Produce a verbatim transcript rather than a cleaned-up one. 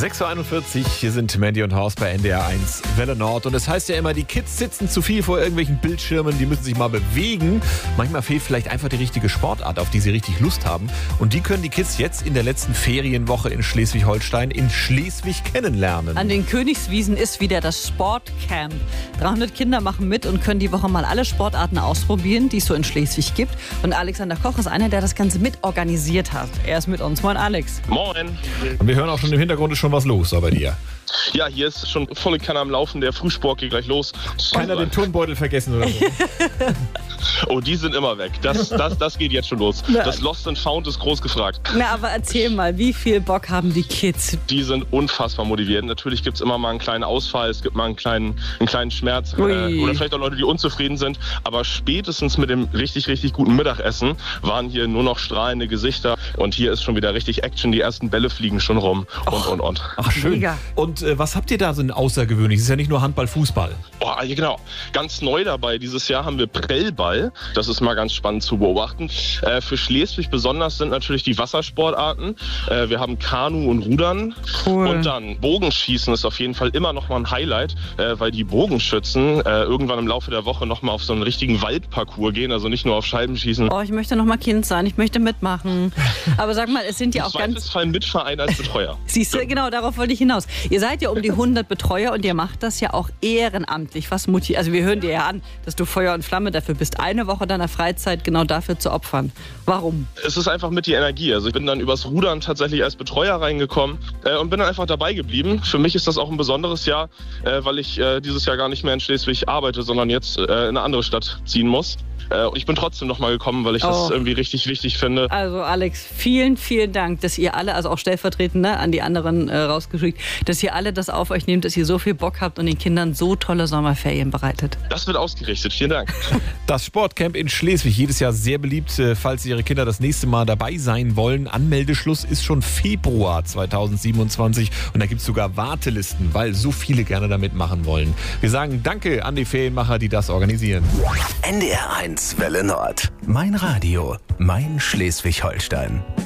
sechs Uhr einundvierzig, hier sind Mandy und Horst bei N D R eins Welle Nord. Und es heißt ja immer, die Kids sitzen zu viel vor irgendwelchen Bildschirmen, die müssen sich mal bewegen. Manchmal fehlt vielleicht einfach die richtige Sportart, auf die sie richtig Lust haben. Und die können die Kids jetzt in der letzten Ferienwoche in Schleswig-Holstein in Schleswig kennenlernen. An den Königswiesen ist wieder das Sportcamp. dreihundert Kinder machen mit und können die Woche mal alle Sportarten ausprobieren, die es so in Schleswig gibt. Und Alexander Koch ist einer, der das Ganze mitorganisiert hat. Er ist mit uns. Moin, Alex. Moin. Und wir hören auch schon im Hintergrund ist schon was los so bei dir. Ja, hier ist schon volle Kanne am Laufen. Der Frühsport geht gleich los. Keiner den Turnbeutel vergessen oder so. Oh, die sind immer weg. Das, das, das geht jetzt schon los. Das Lost and Found ist groß gefragt. Na, aber erzähl mal, wie viel Bock haben die Kids? Die sind unfassbar motiviert. Natürlich gibt es immer mal einen kleinen Ausfall, es gibt mal einen kleinen, einen kleinen Schmerz. Äh, oder vielleicht auch Leute, die unzufrieden sind. Aber spätestens mit dem richtig, richtig guten Mittagessen waren hier nur noch strahlende Gesichter. Und hier ist schon wieder richtig Action. Die ersten Bälle fliegen schon rum. Und, Och, und, und. Ach, schön. Mega. Und äh, was habt ihr da so ein außergewöhnlich? Es ist ja nicht nur Handball, Fußball. Oh, ja, genau. Ganz neu dabei. Dieses Jahr haben wir Prellball. Das ist mal ganz spannend zu beobachten. Äh, für Schleswig besonders sind natürlich die Wassersportarten. Äh, wir haben Kanu und Rudern. Cool. Und dann Bogenschießen ist auf jeden Fall immer noch mal ein Highlight, äh, weil die Bogenschützen äh, irgendwann im Laufe der Woche noch mal auf so einen richtigen Waldparcours gehen. Also nicht nur auf Scheiben schießen. Oh, ich möchte noch mal Kind sein, ich möchte mitmachen. Aber sag mal, es sind ja auch ganz... Im Zweifelsfall Mitverein als Betreuer. Siehst du, genau, darauf wollte ich hinaus. Ihr seid ja um die hundert Betreuer und ihr macht das ja auch ehrenamtlich. Was motiviert? Also wir hören dir ja an, dass du Feuer und Flamme dafür bist, eine Woche deiner Freizeit genau dafür zu opfern. Warum? Es ist einfach mit die Energie. Also ich bin dann übers Rudern tatsächlich als Betreuer reingekommen äh, und bin dann einfach dabei geblieben. Für mich ist das auch ein besonderes Jahr, äh, weil ich äh, dieses Jahr gar nicht mehr in Schleswig arbeite, sondern jetzt äh, in eine andere Stadt ziehen muss. Äh, und ich bin trotzdem noch mal gekommen, weil ich Oh. das irgendwie richtig wichtig finde. Also Alex, vielen, vielen Dank, dass ihr alle, also auch stellvertretend ne, an die anderen äh, rausgeschickt, dass ihr alle das auf euch nehmt, dass ihr so viel Bock habt und den Kindern so tolle Sommerferien bereitet. Das wird ausgerichtet. Vielen Dank. Das Sportcamp in Schleswig, jedes Jahr sehr beliebt, äh, falls Ihre Kinder das nächste Mal dabei sein wollen. Anmeldeschluss ist schon Februar zweitausendsiebenundzwanzig und da gibt es sogar Wartelisten, weil so viele gerne da mitmachen wollen. Wir sagen Danke an die Ferienmacher, die das organisieren. N D R eins Welle Nord. Mein Radio, mein Schleswig-Holstein.